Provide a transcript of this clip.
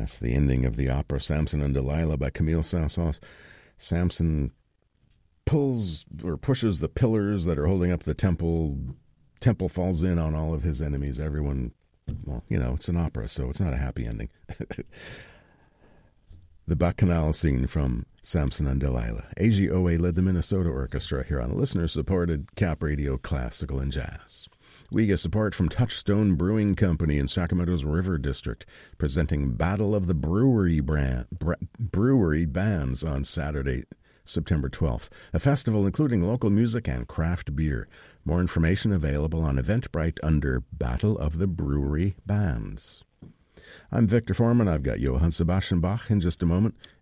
Yes, the ending of the opera Samson and Delilah by Camille Saint-Saëns. Samson pulls or pushes the pillars that are holding up the temple. Temple falls in on all of his enemies. Everyone, well, it's an opera, so it's not a happy ending. The Bacchanal scene from Samson and Delilah. AGOA led the Minnesota Orchestra here on listener-supported Cap Radio Classical and Jazz. We get support from Touchstone Brewing Company in Sacramento's River District, presenting Battle of the Brewery Bands on Saturday, September 12th, a festival including local music and craft beer. More information available on Eventbrite under Battle of the Brewery Bands. I'm Victor Foreman. I've got Johann Sebastian Bach in just a moment.